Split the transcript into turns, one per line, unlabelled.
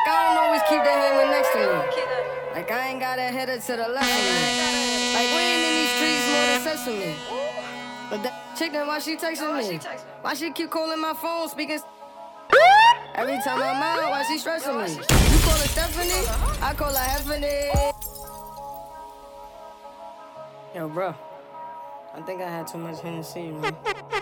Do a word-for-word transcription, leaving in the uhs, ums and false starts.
I don't always keep that hammer next to me. Like I ain't got a header to the left of me. Like we ain't in these streets more than sesame. But that chick, then why she texting me? Why she keep calling my phone, speaking? Every time I'm out, why she stressing me? You call her Stephanie, I call her Heffany. Yo, bro, I think I had too much Hennessy, man.